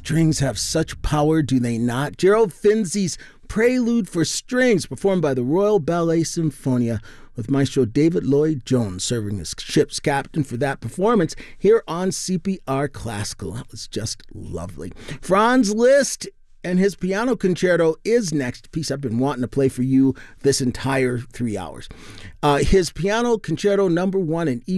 Strings have such power, do they not? Gerald Finzi's Prelude for Strings, performed by the Royal Ballet Sinfonia, with Maestro David Lloyd Jones serving as ship's captain for that performance here on CPR Classical. That was just lovely. Franz Liszt and his piano concerto is next, piece I've been wanting to play for you this entire 3 hours. His piano concerto number 1 in E